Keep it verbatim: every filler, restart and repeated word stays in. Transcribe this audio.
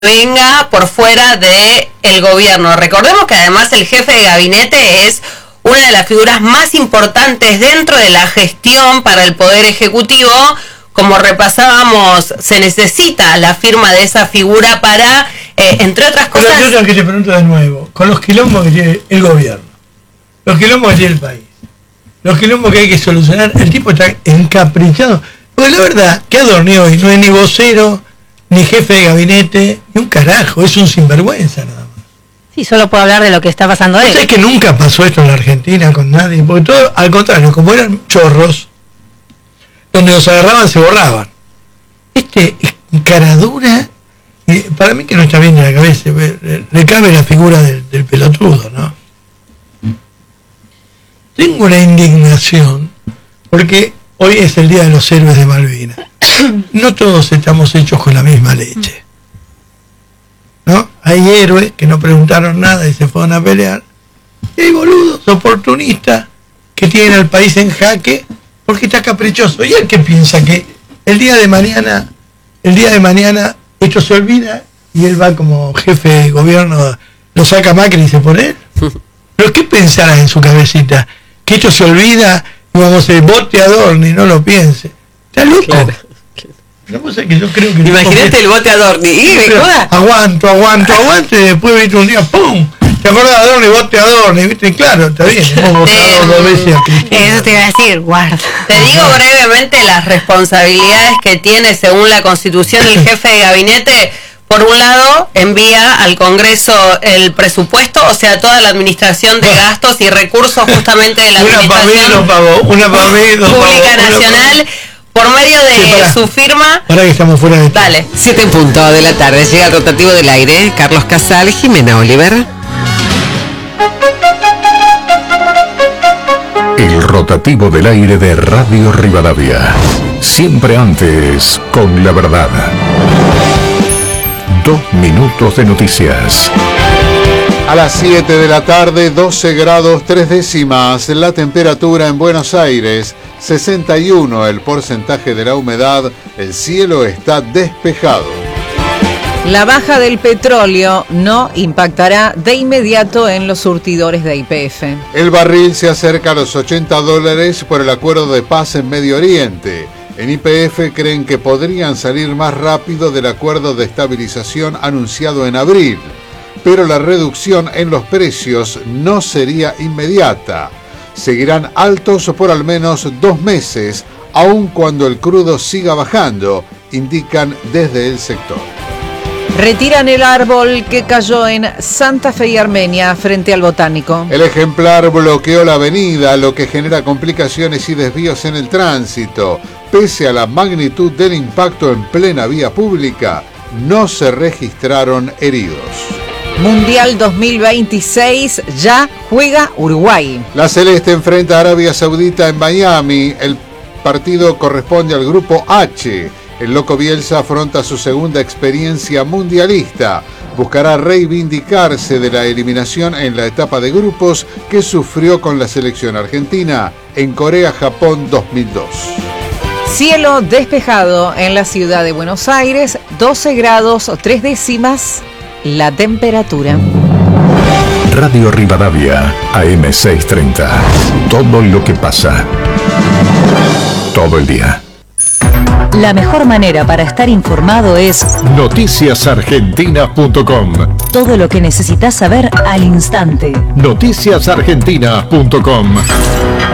venga por fuera de el gobierno. Recordemos que además el jefe de gabinete es una de las figuras más importantes dentro de la gestión para el Poder Ejecutivo. Como repasábamos, se necesita la firma de esa figura para, eh, entre otras cosas... Pero yo que te pregunto de nuevo, con los quilombos que tiene el gobierno, los quilombos que tiene el país, los quilombos que hay que solucionar, el tipo está encaprichado. Porque la verdad, que Adorni hoy no es ni vocero, ni jefe de gabinete, ni un carajo, es un sinvergüenza nada más. Sí, solo puedo hablar de lo que está pasando él. ¿Sabes que nunca pasó esto en la Argentina con nadie? Porque todo, al contrario, como eran chorros, donde los agarraban se borraban. Este encaradura, y para mí que no está bien de la cabeza, le, le cabe la figura del, del pelotudo, ¿no? Tengo una indignación, porque hoy es el Día de los Héroes de Malvinas. No todos estamos hechos con la misma leche, ¿no? Hay héroes que no preguntaron nada y se fueron a pelear, y hay boludos oportunistas que tienen al país en jaque porque está caprichoso. Y el que piensa que el día de mañana, el día de mañana esto se olvida y él va como jefe de gobierno, lo saca Macri y se pone él. Pero ¿qué pensará en su cabecita? Que esto se olvida y vamos a decir, bote Adorni, no lo piense. ¿Está loco? Claro. Una cosa que yo creo que... Imagínate el bote Adorni. ¿Y me joda? Aguanto, aguanto, aguanto, y después viste un día, ¡pum! ¿Te acordás de Adorni, bote Adorni? ¿Viste? Claro, está bien. Hemos votado dos veces a Cristina. Eso te iba a decir, guarda. Te digo brevemente las responsabilidades que tiene según la Constitución el jefe de gabinete. Por un lado, envía al Congreso el presupuesto, o sea, toda la administración de gastos y recursos justamente de la una administración pa mí, una pa mí, pública pavo, nacional, por medio de sí, su firma. Ahora que estamos fuera de... Dale. Siete en punto de la tarde, llega el rotativo del aire, Carlos Casal, Jimena Oliver. El rotativo del aire de Radio Rivadavia. Siempre antes, con la verdad. Dos minutos de noticias. A las siete de la tarde, doce grados tres décimas. La temperatura en Buenos Aires, sesenta y uno el porcentaje de la humedad. El cielo está despejado. La baja del petróleo no impactará de inmediato en los surtidores de Y P F. El barril se acerca a los ochenta dólares por el acuerdo de paz en Medio Oriente. En Y P F creen que podrían salir más rápido del acuerdo de estabilización anunciado en abril, pero la reducción en los precios no sería inmediata. Seguirán altos por al menos dos meses, aun cuando el crudo siga bajando, indican desde el sector. Retiran el árbol que cayó en Santa Fe y Armenia frente al Botánico. El ejemplar bloqueó la avenida, lo que genera complicaciones y desvíos en el tránsito. Pese a la magnitud del impacto en plena vía pública, no se registraron heridos. Mundial dos mil veintiséis, ya juega Uruguay. La Celeste enfrenta a Arabia Saudita en Miami. El partido corresponde al grupo H. El Loco Bielsa afronta su segunda experiencia mundialista. Buscará reivindicarse de la eliminación en la etapa de grupos que sufrió con la selección argentina en Corea-Japón dos mil dos. Cielo despejado en la ciudad de Buenos Aires, doce grados tres décimas la temperatura. Radio Rivadavia, A M seiscientos treinta. Todo lo que pasa. Todo el día. La mejor manera para estar informado es noticias argentinas punto com. Todo lo que necesitas saber al instante. noticias argentinas punto com.